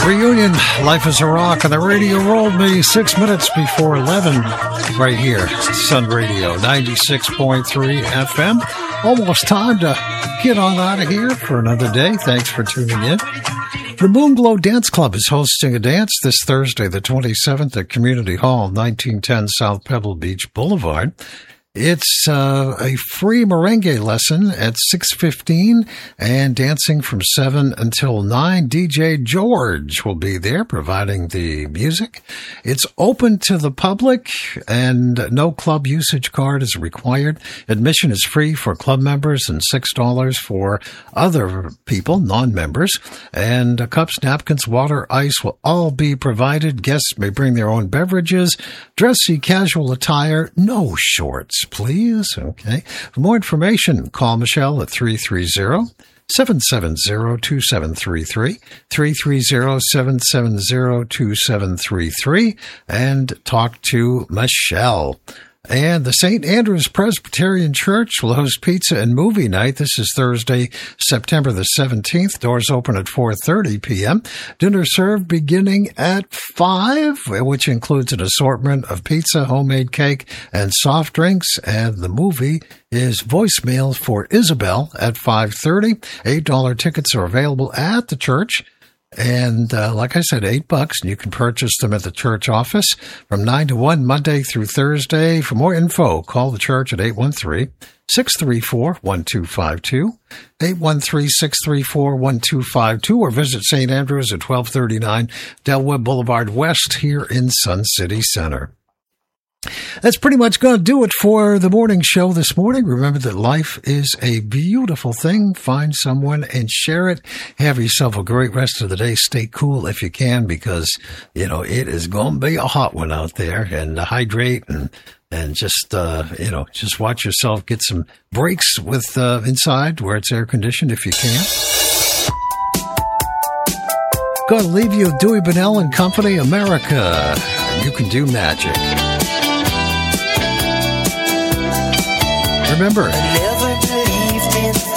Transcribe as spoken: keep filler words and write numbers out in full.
Reunion, Life is a Rock, and the radio rolled me six minutes before eleven right here, Sun Radio, ninety-six point three F M. Almost time to get on out of here for another day. Thanks for tuning in. The Moonglow Dance Club is hosting a dance this Thursday, the twenty-seventh, at Community Hall, nineteen ten South Pebble Beach Boulevard. It's uh, a free merengue lesson at six fifteen and dancing from seven until nine. D J George will be there providing the music. It's open to the public and no club usage card is required. Admission is free for club members and six dollars for other people, non-members. And uh, cups, napkins, water, ice will all be provided. Guests may bring their own beverages. Dressy casual attire, no shorts, please. Okay. For more information, call Michelle at three three zero, seven seven zero, two seven three three, three three zero, seven seven zero, two seven three three, and talk to Michelle. And the Saint Andrew's Presbyterian Church will host pizza and movie night. This is Thursday, September the seventeenth. Doors open at four thirty p.m. Dinner served beginning at five, which includes an assortment of pizza, homemade cake, and soft drinks. And the movie is Voicemail for Isabel at five thirty. eight dollars tickets are available at the church. And uh, like I said, eight bucks, and you can purchase them at the church office from nine to one, Monday through Thursday. For more info, call the church at eight one three, six three four, one two five two, eight one three, six three four, one two five two, or visit Saint Andrew's at twelve thirty-nine Del Webb Boulevard West here in Sun City Center. That's pretty much going to do it for the morning show this morning. Remember that life is a beautiful thing. Find someone and share it. Have yourself a great rest of the day. Stay cool if you can, because, you know, it is going to be a hot one out there. And hydrate and and just, uh, you know, just watch yourself get some breaks with uh, inside where it's air conditioned if you can. Going to leave you with Dewey Bunnell and Company, America. You can do magic. Remember,